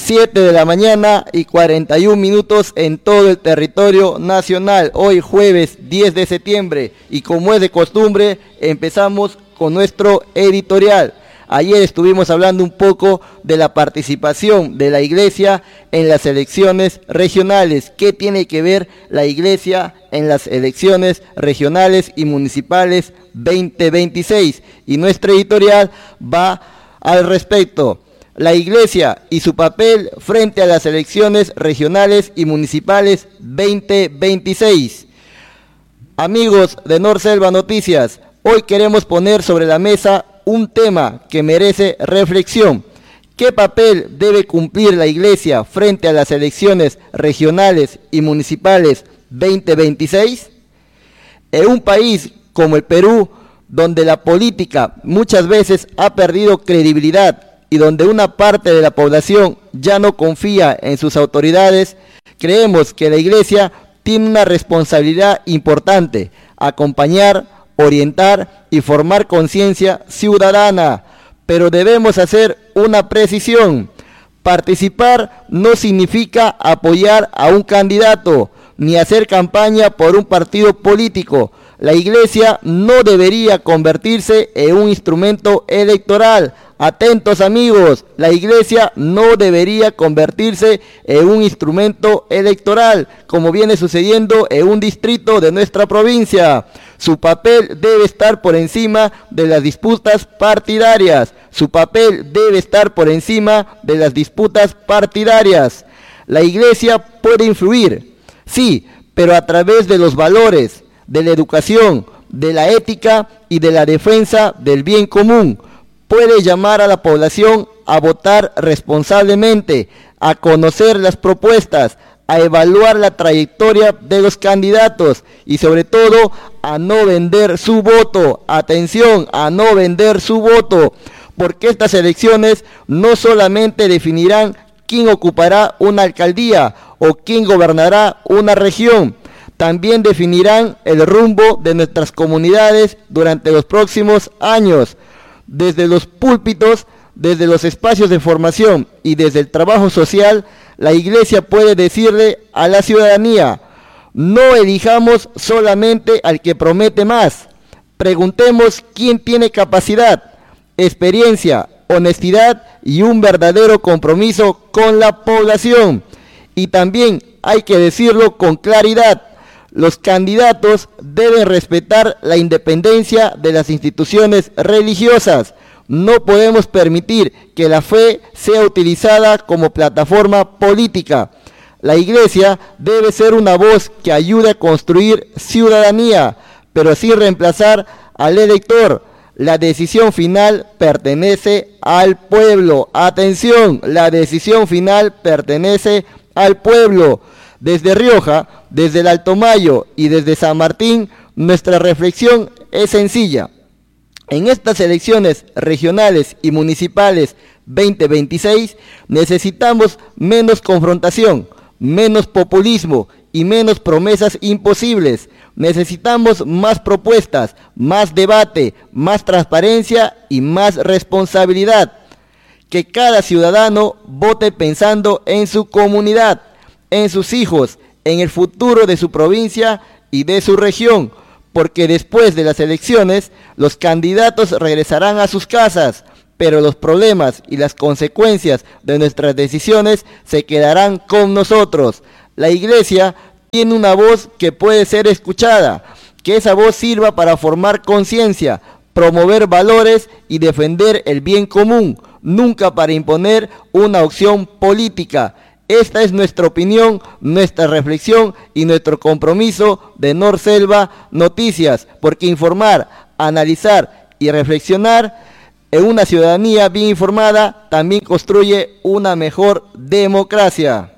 7 de la mañana y 41 minutos en todo el territorio nacional. Hoy jueves 10 de septiembre y como es de costumbre empezamos con nuestro editorial. Ayer estuvimos hablando un poco de la participación de la Iglesia en las elecciones regionales. ¿Qué tiene que ver la Iglesia en las elecciones regionales y municipales 2026? Y nuestro editorial va al respecto. La Iglesia y su papel frente a las elecciones regionales y municipales 2026. Amigos de Norselva Noticias, hoy queremos poner sobre la mesa un tema que merece reflexión. ¿Qué papel debe cumplir la Iglesia frente a las elecciones regionales y municipales 2026? En un país como el Perú, donde la política muchas veces ha perdido credibilidad y donde una parte de la población ya no confía en sus autoridades, creemos que la Iglesia tiene una responsabilidad importante: acompañar, orientar y formar conciencia ciudadana, pero debemos hacer una precisión. Participar no significa apoyar a un candidato, ni hacer campaña por un partido político. La Iglesia no debería convertirse en un instrumento electoral. Atentos amigos, la Iglesia no debería convertirse en un instrumento electoral, como viene sucediendo en un distrito de nuestra provincia. Su papel debe estar por encima de las disputas partidarias. Su papel debe estar por encima de las disputas partidarias. La Iglesia puede influir, sí, pero a través de los valores, de la educación, de la ética y de la defensa del bien común. Puede llamar a la población a votar responsablemente, a conocer las propuestas, a evaluar la trayectoria de los candidatos y sobre todo a no vender su voto. Atención, a no vender su voto, porque estas elecciones no solamente definirán quién ocupará una alcaldía o quién gobernará una región, también definirán el rumbo de nuestras comunidades durante los próximos años. Desde los púlpitos, desde los espacios de formación y desde el trabajo social, la Iglesia puede decirle a la ciudadanía: no elijamos solamente al que promete más. Preguntemos quién tiene capacidad, experiencia, honestidad y un verdadero compromiso con la población. Y también hay que decirlo con claridad: los candidatos deben respetar la independencia de las instituciones religiosas. No podemos permitir que la fe sea utilizada como plataforma política. La Iglesia debe ser una voz que ayude a construir ciudadanía, pero sin reemplazar al elector. La decisión final pertenece al pueblo. Atención, la decisión final pertenece al pueblo. Desde Rioja, desde el Alto Mayo y desde San Martín, nuestra reflexión es sencilla. En estas elecciones regionales y municipales 2026 necesitamos menos confrontación, menos populismo y menos promesas imposibles. Necesitamos más propuestas, más debate, más transparencia y más responsabilidad. Que cada ciudadano vote pensando en su comunidad, en sus hijos, en el futuro de su provincia y de su región, porque después de las elecciones los candidatos regresarán a sus casas, pero los problemas y las consecuencias de nuestras decisiones se quedarán con nosotros. La Iglesia tiene una voz que puede ser escuchada, que esa voz sirva para formar conciencia, promover valores y defender el bien común, nunca para imponer una opción política. Esta es nuestra opinión, nuestra reflexión y nuestro compromiso de Norselva Noticias, porque informar, analizar y reflexionar en una ciudadanía bien informada también construye una mejor democracia.